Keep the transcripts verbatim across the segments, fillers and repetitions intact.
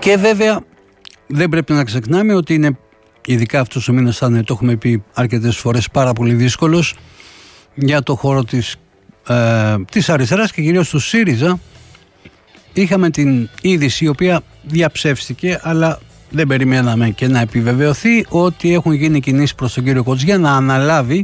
Και βέβαια δεν πρέπει να ξεχνάμε ότι είναι, ειδικά αυτός ο μήνας θα είναι, το έχουμε πει αρκετές φορές, πάρα πολύ δύσκολος για το χώρο της, ε, της αριστεράς και κυρίως του ΣΥΡΙΖΑ. Είχαμε την είδηση η οποία διαψεύστηκε, αλλά δεν περιμέναμε και να επιβεβαιωθεί, ότι έχουν γίνει κινήσεις προς τον κύριο Κοτζιά να αναλάβει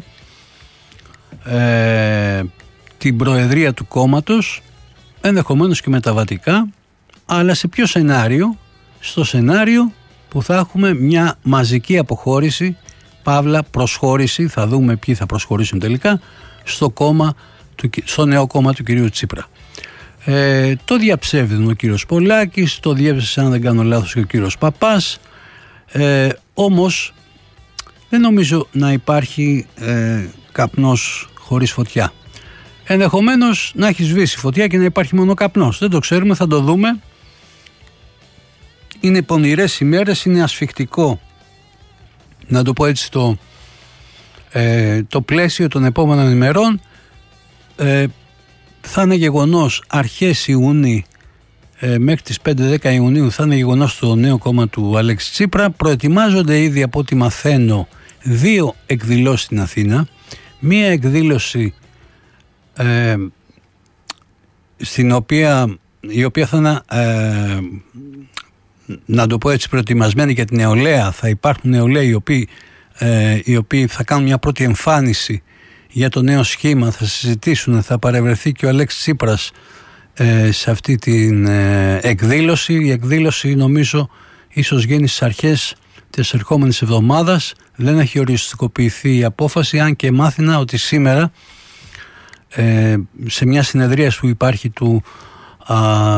ε, την προεδρία του κόμματος, ενδεχομένως και μεταβατικά, αλλά σε ποιο σενάριο? Στο σενάριο που θα έχουμε μια μαζική αποχώρηση, παύλα προσχώρηση, θα δούμε ποιοι θα προσχωρήσουν τελικά, στο, κόμμα, στο νέο κόμμα του κυρίου Τσίπρα. Ε, το διαψεύδουν ο κύριος Πολάκης, το διέψευσε, αν δεν κάνω λάθος, και ο κύριος Παπάς. Ε, όμως δεν νομίζω να υπάρχει ε, καπνός χωρίς φωτιά. Ενδεχομένως να έχει σβήσει φωτιά και να υπάρχει μόνο καπνός. Δεν το ξέρουμε, θα το δούμε. Είναι πονηρές ημέρες, είναι ασφικτικό, να το πω έτσι, το, ε, το πλαίσιο των επόμενων ημερών. Ε, θα είναι γεγονός αρχές Ιουνίου, ε, μέχρι τις πέντε δέκα Ιουνίου θα είναι γεγονός το νέο κόμμα του Αλέξη Τσίπρα. Προετοιμάζονται ήδη, από ό,τι μαθαίνω, δύο εκδηλώσεις στην Αθήνα. Μία εκδήλωση ε, στην οποία, η οποία θα είναι, ε, να το πω έτσι, προετοιμασμένη για την νεολαία. Θα υπάρχουν νεολαίοι οι οποίοι, ε, οι οποίοι θα κάνουν μια πρώτη εμφάνιση για το νέο σχήμα, θα συζητήσουν, θα παρευρεθεί και ο Αλέξης Τσίπρας ε, σε αυτή την ε, εκδήλωση. Η εκδήλωση, νομίζω, ίσως γίνει στις αρχές της ερχόμενης εβδομάδας. Δεν έχει οριστικοποιηθεί η απόφαση, αν και μάθαινα ότι σήμερα ε, σε μια συνεδρία που υπάρχει του, α,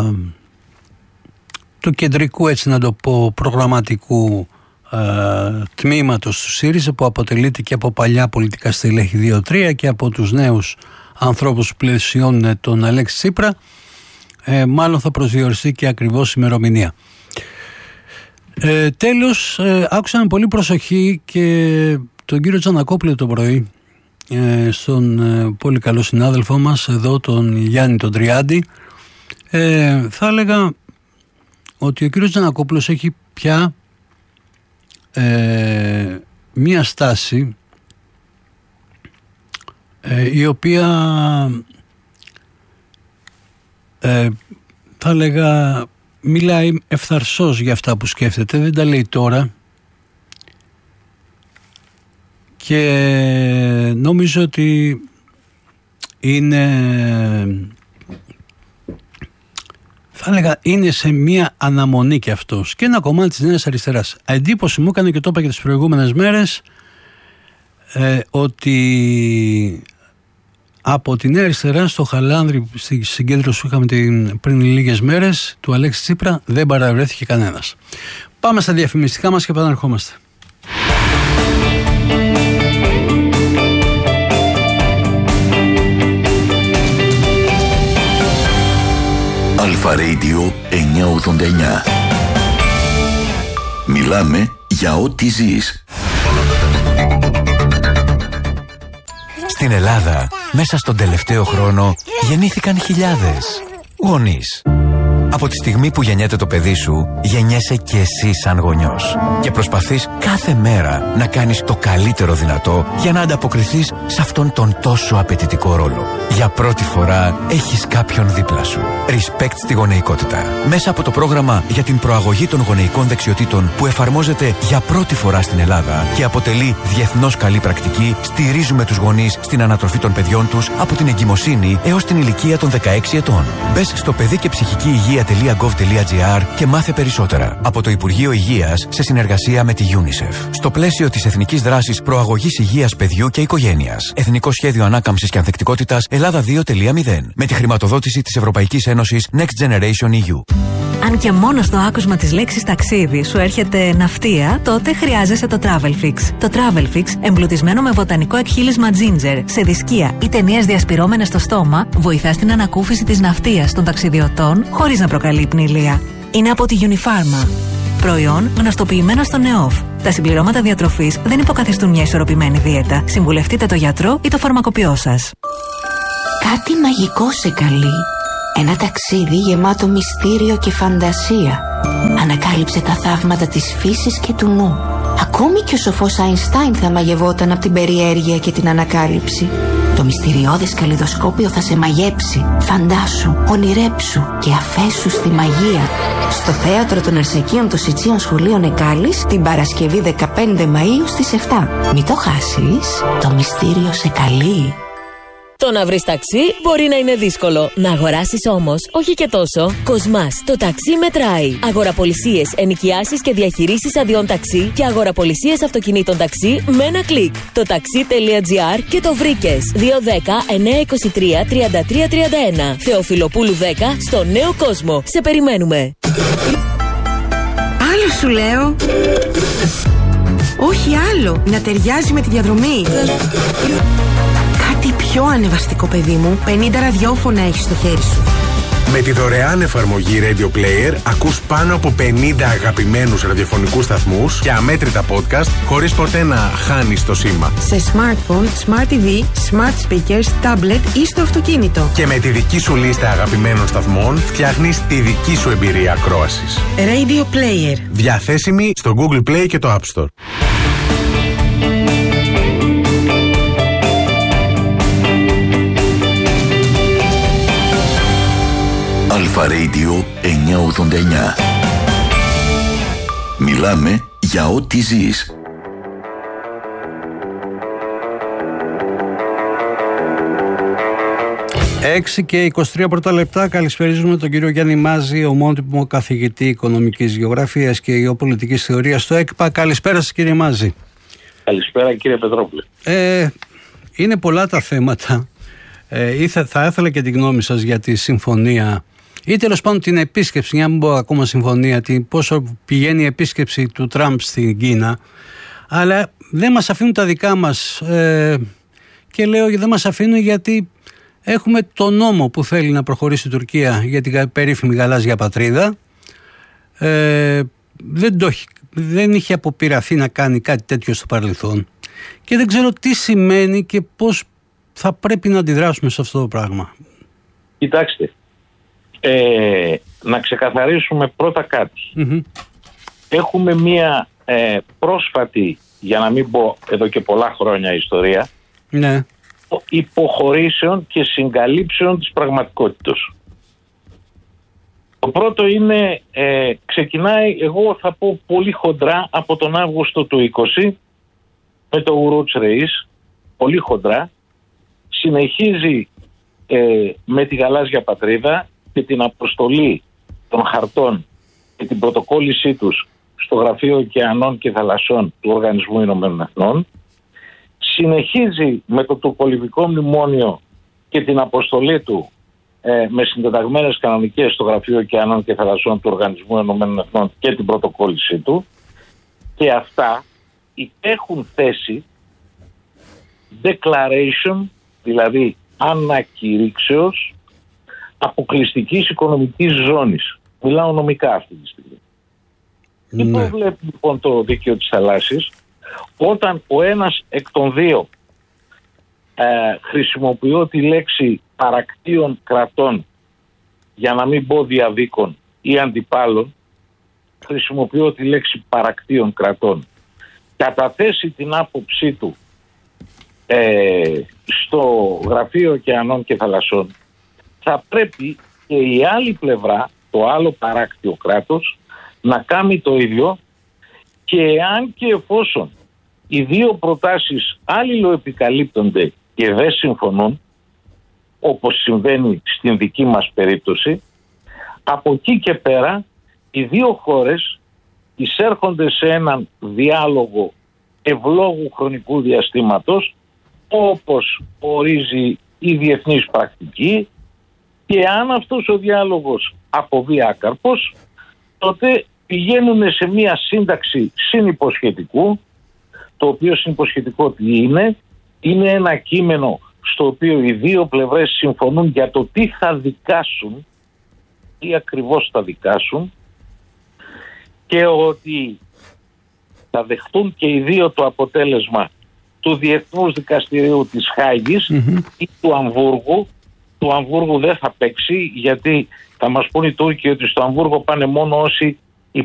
του κεντρικού, έτσι να το πω, προγραμματικού Uh, τμήματος του ΣΥΡΙΖΑ, που αποτελείται και από παλιά πολιτικά στελέχη δύο τρία και από τους νέους ανθρώπους που πλαισιώνουν τον Αλέξη Τσίπρα, ε, μάλλον θα προσδιοριστεί και ακριβώς ημερομηνία. Ε, τέλος, ε, άκουσα με πολύ προσοχή και τον κύριο Τζανακόπουλο το πρωί, ε, στον ε, πολύ καλό συνάδελφό μας εδώ, τον Γιάννη τον Τριάντη. Ε, θα έλεγα ότι ο κύριος Τζανακόπουλος έχει πια Ε, μία στάση ε, η οποία ε, θα έλεγα μιλάει ευθαρσώς για αυτά που σκέφτεται, δεν τα λέει τώρα, και νομίζω ότι είναι, θα έλεγα, είναι σε μία αναμονή και αυτός, και ένα κομμάτι της Νέας Αριστεράς. Εντύπωση μου έκανε, και το είπα και τις προηγούμενες μέρες, ε, ότι από τη Νέα Αριστερά στο Χαλάνδρι, στη συγκέντρωση που είχαμε την, πριν λίγες μέρες, του Αλέξη Τσίπρα, δεν παραβρέθηκε κανένας. Πάμε στα διαφημιστικά μας και επαναρχόμαστε. Αλφα Radio εννιακόσια ογδόντα εννιά. Μιλάμε για ό,τι ζεις. Στην Ελλάδα, μέσα στον τελευταίο χρόνο, γεννήθηκαν χιλιάδες γονείς. Από τη στιγμή που γεννιέται το παιδί σου, γεννιέσαι και εσύ σαν γονιός. Και προσπαθείς κάθε μέρα να κάνεις το καλύτερο δυνατό για να ανταποκριθείς σε αυτόν τον τόσο απαιτητικό ρόλο. Για πρώτη φορά έχεις κάποιον δίπλα σου. Respect στη γονεϊκότητα. Μέσα από το πρόγραμμα για την προαγωγή των γονεϊκών δεξιοτήτων που εφαρμόζεται για πρώτη φορά στην Ελλάδα και αποτελεί διεθνώς καλή πρακτική, στηρίζουμε τους γονείς στην ανατροφή των παιδιών τους από την εγκυμοσύνη έως την ηλικία των δεκαέξι ετών. Μπες στο παιδί και ψυχική υγεία τελεία γκοβ τελεία τζι άρ και μάθε περισσότερα. Από το Υπουργείο Υγείας σε συνεργασία με τη UNICEF. Στο πλαίσιο της Εθνικής Δράσης Προαγωγής Υγείας Παιδιού και Οικογένειας. Εθνικό Σχέδιο Ανάκαμψης και Ανθεκτικότητας Ελλάδα δύο τελεία μηδέν. Με τη χρηματοδότηση της Ευρωπαϊκής Ένωσης Next Generation ι γιου. Αν και μόνο στο άκουσμα της λέξης ταξίδι σου έρχεται ναυτία, τότε χρειάζεσαι το Travelfix. Το Travelfix, εμπλουτισμένο με βοτανικό εκχύλισμα ginger, σε δισκία ή ταινίες διασπυρώμενες στο στόμα, βοηθά στην ανακούφιση της ναυτίας των ταξιδιωτών χωρίς να προκαλεί πνηλία. Είναι από τη Unifarma. Προϊόν γνωστοποιημένο στο ΝΕΟΦ. Τα συμπληρώματα διατροφής δεν υποκαθιστούν μια ισορροπημένη δίαιτα. Συμβουλευτείτε το γιατρό ή το φαρμακοποιό σας. Κάτι μαγικό σε καλεί. Ένα ταξίδι γεμάτο μυστήριο και φαντασία. ανακάλυψε τα θαύματα της φύσης και του νου. Ακόμη και ο σοφός Αϊνστάιν θα μαγευόταν από την περιέργεια και την ανακάλυψη. Το μυστηριώδες καλλιδοσκόπιο θα σε μαγέψει. Φαντάσου, ονειρέψου και αφέσου στη μαγεία. Στο θέατρο των Αρσακίων των Σιτσίων Σχολείων Εκάλης την Παρασκευή δεκαπέντε Μαΐου στις επτά. Μην το χάσεις, το μυστήριο σε καλεί. Το να βρεις ταξί μπορεί να είναι δύσκολο. Να αγοράσεις όμως, όχι και τόσο. Κοσμάς, το ταξί μετράει. Αγοραπολισίες, ενοικιάσεις και διαχειρήσεις αδειών ταξί και αγοραπολισίες αυτοκινήτων ταξί με ένα κλικ. Το taxi.gr και το βρήκες. δύο δέκα εννιακόσια είκοσι τρία τριάντα τρία τριάντα ένα. Θεοφιλοπούλου δέκα στο Νέο Κόσμο. Σε περιμένουμε. Άλλο σου λέω. Όχι άλλο. Να ταιριάζει με τη διαδρομή. Κάτι πιο ανεβαστικό, παιδί μου. πενήντα ραδιόφωνα έχεις στο χέρι σου. Με τη δωρεάν εφαρμογή Radio Player ακούς πάνω από πενήντα αγαπημένους ραδιοφωνικούς σταθμούς και αμέτρητα podcast χωρίς ποτέ να χάνεις το σήμα. Σε smartphone, smart τι βι, smart speakers, tablet ή στο αυτοκίνητο. Και με τη δική σου λίστα αγαπημένων σταθμών φτιάχνεις τη δική σου εμπειρία ακρόασης. Radio Player. Διαθέσιμη στο Google Play και το App Store. Αλφα Radio εννιακόσια ογδόντα εννιά. Μιλάμε για ό,τι ζεις. έξι και είκοσι τρία πρώτα λεπτά. Καλησπερίζουμε τον κύριο Γιάννη Μάζη, ομότιμο καθηγητή Οικονομικής Γεωγραφίας και Γεωπολιτικής Θεωρίας στο ΕΚΠΑ. Καλησπέρα σας, κύριε Μάζη. Καλησπέρα, κύριε Πετρόπουλε. Ε, είναι πολλά τα θέματα. Ε, ήθε, θα ήθελα και τη γνώμη σας για τη συμφωνία ή τέλος πάντων την επίσκεψη, για να μην πω ακόμα συμφωνία, την, πόσο πηγαίνει η επίσκεψη του Τραμπ στην Κίνα. Αλλά δεν μας αφήνουν τα δικά μας. Ε, και λέω δεν μας αφήνουν γιατί έχουμε το νόμο που θέλει να προχωρήσει η Τουρκία για την περίφημη γαλάζια πατρίδα. Ε, δεν, το, δεν είχε αποπειραθεί να κάνει κάτι τέτοιο στο παρελθόν. Και δεν ξέρω τι σημαίνει και πώς θα πρέπει να αντιδράσουμε σε αυτό το πράγμα. Κοιτάξτε, ε, να ξεκαθαρίσουμε πρώτα κάτι. Mm-hmm. Έχουμε μία ε, πρόσφατη, για να μην πω εδώ και πολλά χρόνια ιστορία, ναι, υποχωρήσεων και συγκαλύψεων της πραγματικότητας. Το πρώτο είναι, ε, ξεκινάει, εγώ θα πω πολύ χοντρά, από τον Αύγουστο του είκοσι, με το Ουρούτς Ρεΐς, πολύ χοντρά, συνεχίζει ε, με τη γαλάζια πατρίδα και την αποστολή των χαρτών και την πρωτοκόλλησή τους στο Γραφείο Ωκεανών και Θαλασσών του Οργανισμού Ηνωμένων Εθνών. Συνεχίζει με το τουρκολιβικό μνημόνιο και την αποστολή του ε, με συντεταγμένες κανονικές στο Γραφείο Ωκεανών και Θαλασσών του Οργανισμού Ηνωμένων Εθνών και την πρωτοκόλλησή του. Και αυτά έχουν θέση declaration, δηλαδή ανακηρύξεως αποκλειστικής οικονομικής ζώνης. Μιλάω νομικά αυτή τη στιγμή. Ναι. Τι προβλέπει λοιπόν το δίκαιο της θαλάσσης? Όταν ο ένας εκ των δύο ε, χρησιμοποιώ τη λέξη παρακτήων κρατών, για να μην πω διαδίκων ή αντιπάλων, χρησιμοποιώ τη λέξη παρακτήων κρατών, καταθέσει την άποψή του ε, στο Γραφείο Ωκεανών και Θαλασσών, θα πρέπει και η άλλη πλευρά, το άλλο παράκτιο κράτος, να κάνει το ίδιο, και αν και εφόσον οι δύο προτάσεις αλληλοεπικαλύπτονται και δεν συμφωνούν, όπως συμβαίνει στην δική μας περίπτωση, από εκεί και πέρα οι δύο χώρες εισέρχονται σε έναν διάλογο ευλόγου χρονικού διαστήματος, όπως ορίζει η διεθνής πρακτική, και αν αυτός ο διάλογος αποβεί άκαρπος, τότε πηγαίνουν σε μια σύνταξη συνυποσχετικού, το οποίο συνυποσχετικό τι είναι? Είναι ένα κείμενο στο οποίο οι δύο πλευρές συμφωνούν για το τι θα δικάσουν, τι ακριβώς θα δικάσουν, και ότι θα δεχτούν και οι δύο το αποτέλεσμα του Διεθνούς Δικαστηρίου της Χάγης mm-hmm. ή του Αμβούργου. Του Αμβούργου δεν θα παίξει, γιατί θα μας πούν οι Τούρκοι ότι στο Αμβούργο πάνε μόνο όσοι